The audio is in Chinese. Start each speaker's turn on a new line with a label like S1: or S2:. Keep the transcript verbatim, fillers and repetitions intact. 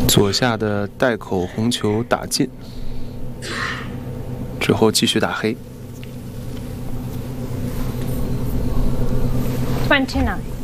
S1: 左下的带口红球打进，之后继续打黑。
S2: Twenty-nine.